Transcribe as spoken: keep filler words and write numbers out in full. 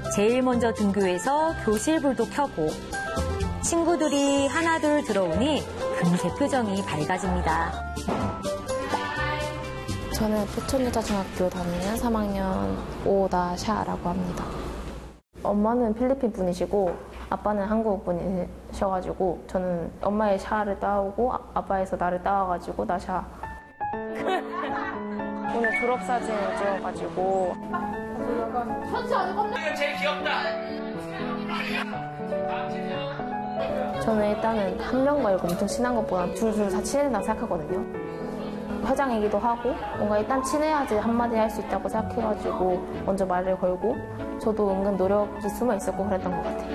제일 먼저 등교해서 교실불도 켜고 친구들이 하나둘 들어오니 금세 표정이 밝아집니다. 저는 포천여자중학교 다니는 삼 학년 오다샤라고 합니다. 엄마는 필리핀 분이시고 아빠는 한국 분이셔가지고 저는 엄마의 샤를 따오고 아빠에서 나를 따와가지고 나샤. 오늘 졸업사진을 찍어가지고 이거 제일 귀엽다. 저는 일단은 한 명 말고 엄청 친한 것보다 줄줄 다 친해진다고 생각하거든요. 회장이기도 하고 뭔가 일단 친해야지 한마디 할 수 있다고 생각해가지고 먼저 말을 걸고 저도 은근 노력이 숨어 있었고 그랬던 것 같아요.